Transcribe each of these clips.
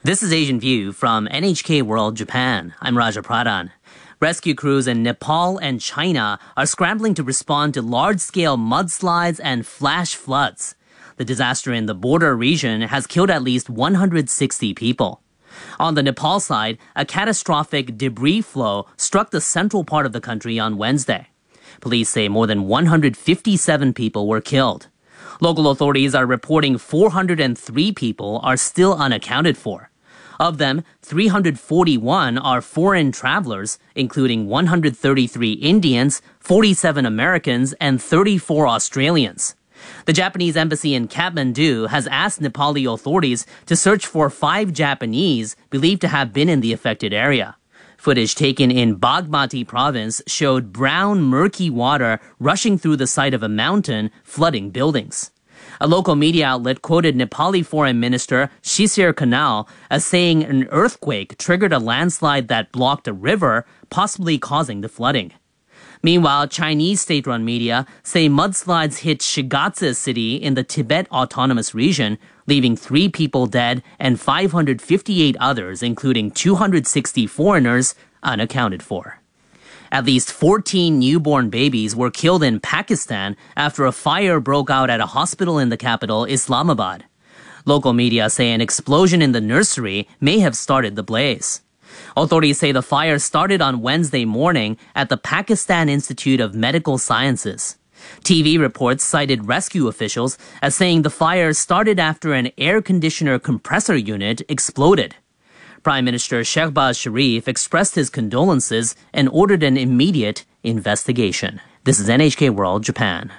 This is Asian View from NHK World Japan. I'm Raja Pradhan. Rescue crews in Nepal and China are scrambling to respond to large-scale mudslides and flash floods. The disaster in the border region has killed at least 160 people. On the Nepal side, a catastrophic debris flow struck the central part of the country on Wednesday. Police say more than 157 people were killed. Local authorities are reporting 403 people are still unaccounted for. Of them, 341 are foreign travelers, including 133 Indians, 47 Americans, and 34 Australians. The Japanese embassy in Kathmandu has asked Nepali authorities to search for 5 Japanese believed to have been in the affected area. Footage taken in Bagmati province showed brown, murky water rushing through the side of a mountain, flooding buildings. A local media outlet quoted Nepali Foreign Minister Shishir Kanal as saying an earthquake triggered a landslide that blocked a river, possibly causing the flooding. Meanwhile, Chinese state-run media say mudslides hit Shigatse city in the Tibet Autonomous Region, leaving 3 people dead and 558 others, including 260 foreigners, unaccounted for. At least 14 newborn babies were killed in Pakistan after a fire broke out at a hospital in the capital, Islamabad. Local media say an explosion in the nursery may have started the blaze. Authorities say the fire started on Wednesday morning at the Pakistan Institute of Medical Sciences. TV reports cited rescue officials as saying the fire started after an air conditioner compressor unit exploded. Prime Minister Shehbaz Sharif expressed his condolences and ordered an immediate investigation. This is NHK World Japan.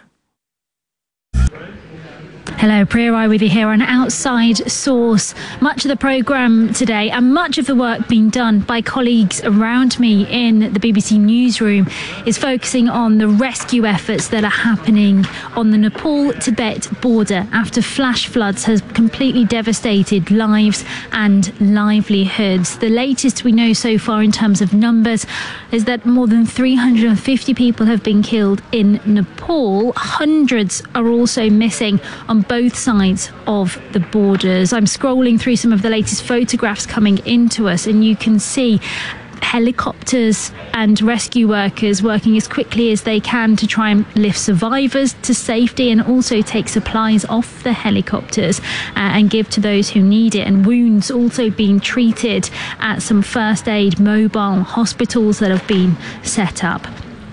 Hello, Priya Rai with you here on Outside Source. Much of the programme today and much of the work being done by colleagues around me in the BBC newsroom is focusing on the rescue efforts that are happening on the Nepal-Tibet border after flash floods has completely devastated lives and livelihoods. The latest we know so far in terms of numbers is that more than 350 people have been killed in Nepal. Hundreds are also missing on both sides of the borders. I'm scrolling through some of the latest photographs coming into us, and you can see helicopters and rescue workers working as quickly as they can to try and lift survivors to safety and also take supplies off the helicopters and give to those who need it, and wounds also being treated at some first aid mobile hospitals that have been set up.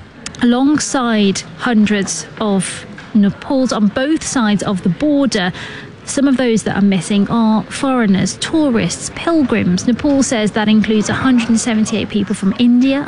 Alongside hundreds of Nepals on both sides of the border, some of those that are missing are foreigners, tourists, pilgrims. Nepal says that includes 178 people from India,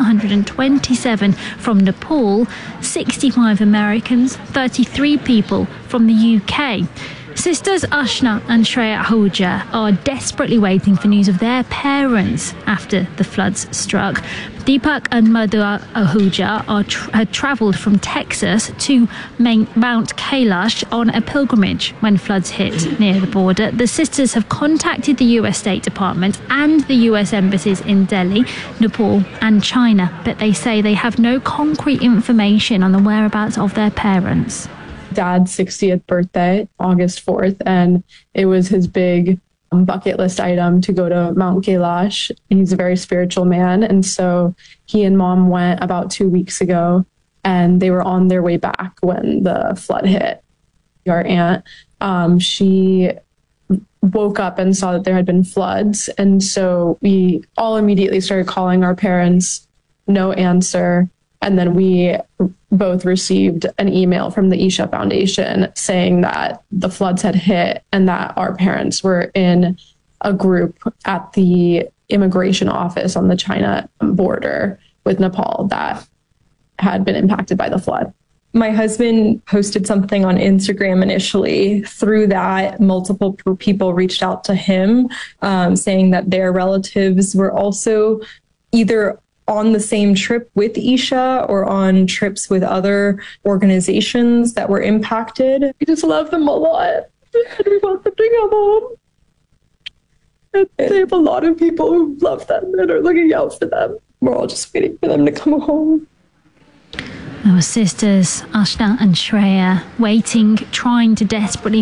127 from Nepal, 65 Americans, 33 people from the UK. Sisters Ashna and Shreya Ahuja are desperately waiting for news of their parents after the floods struck. Deepak and Madhua Ahuja had travelled from Texas to Mount Kailash on a pilgrimage when floods hit near the border. The sisters have contacted the US State Department and the US embassies in Delhi, Nepal and China, but they say they have no concrete information on the whereabouts of their parents. Dad's 60th birthday, August 4th, and it was his big bucket list item to go to Mount Kailash. He's a very spiritual man, and so he and Mom went about 2 weeks ago, and they were on their way back when the flood hit. Our aunt, she woke up and saw that there had been floods, and so we all immediately started calling our parents, no answer. And then we both received an email from the Isha Foundation saying that the floods had hit and that our parents were in a group at the immigration office on the China border with Nepal that had been impacted by the flood. My husband posted something on Instagram initially. Through that, multiple people reached out to him saying that their relatives were also either on the same trip with Isha or on trips with other organizations that were impacted. We just love them a lot, and we want them to come home. And they have a lot of people who love them and are looking out for them. We're all just waiting for them to come home. Our sisters Ashna and Shreya waiting, trying to desperately